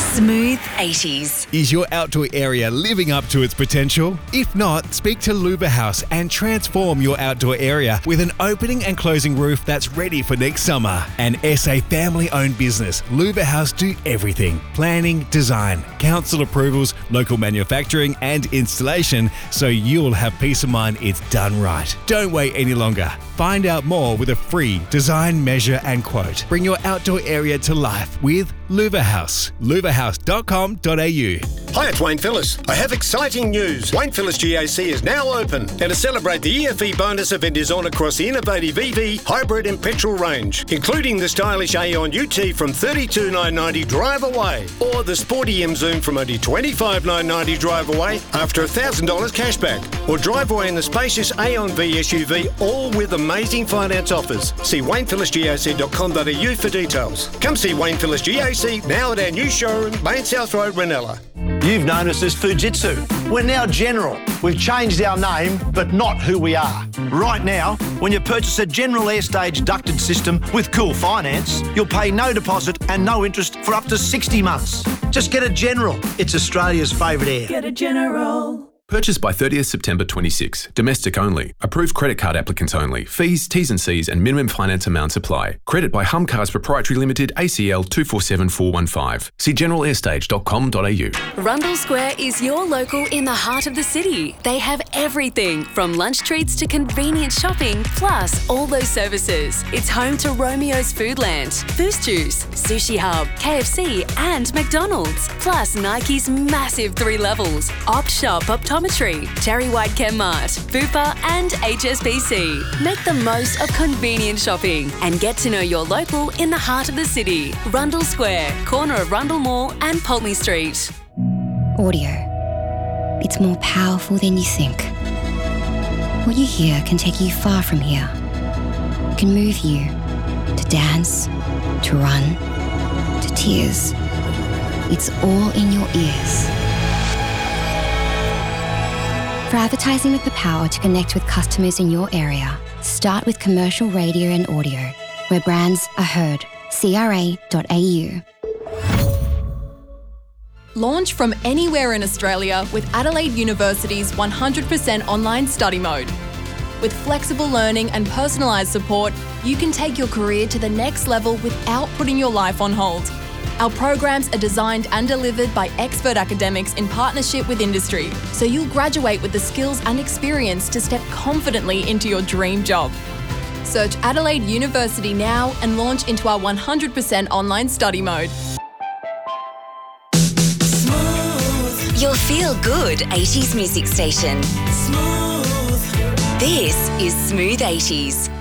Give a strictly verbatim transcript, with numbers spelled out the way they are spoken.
Smooth eighties. Is your outdoor area living up to its potential? If not, speak to Luva House and transform your outdoor area with an opening and closing roof that's ready for next summer. An S A family-owned business, Luva House do everything: planning, design, council approvals, local manufacturing and installation, so you'll have peace of mind it's done right. Don't wait any longer. Find out more with a free design, measure and quote. Bring your outdoor area to life with Luva House. luva house dot com dot a u. Hi, it's Wayne Phillips. I have exciting news. Wayne Phillips G A C is now open. And to celebrate, the E F E bonus event is on across the innovative E V, hybrid and petrol range, including the stylish Aeon U T from thirty-two thousand nine hundred ninety drive away, or the sporty M Zoom from only twenty-five thousand nine hundred ninety drive away after one thousand dollars cashback, or drive away in the spacious Aeon V S U V, all with amazing finance offers. See wayne phillips g a c dot com dot a u for details. Come see Wayne Phillips G A C now at our new showroom, Main South Road, Ranella. You've known us as Fujitsu. We're now General. We've changed our name, but not who we are. Right now, when you purchase a General Airstage ducted system with Cool Finance, you'll pay no deposit and no interest for up to sixty months. Just get a General. It's Australia's favourite air. Get a General. Purchased by thirtieth September twenty-six. Domestic only. Approved credit card applicants only. Fees, T's and C's and minimum finance amounts apply. Credit by Humcars Proprietary Limited, A C L two four seven four one five. See general airstage dot com dot a u. Rundle Square is your local in the heart of the city. They have everything from lunch treats to convenient shopping, plus all those services. It's home to Romeo's Foodland, Boost Juice, Sushi Hub, K F C and McDonald's. Plus Nike's massive three levels, Opt Shop Optometry, Cherry White Chemmart, Bupa and H S B C. Make the most of convenient shopping and get to know your local in the heart of the city. Rundle Square, corner of Rundle Mall and Pulteney Street. Audio. It's more powerful than you think. What you hear can take you far from here. It can move you to dance, to run, to tears. It's all in your ears. For advertising with the power to connect with customers in your area, start with commercial radio and audio, where brands are heard. c r a dot a u. Launch from anywhere in Australia with Adelaide University's one hundred percent online study mode. With flexible learning and personalised support, you can take your career to the next level without putting your life on hold. Our programs are designed and delivered by expert academics in partnership with industry, so you'll graduate with the skills and experience to step confidently into your dream job. Search Adelaide University now and launch into our one hundred percent online study mode. Smooth. Your feel-good eighties music station. Smooth. This is Smooth eighties.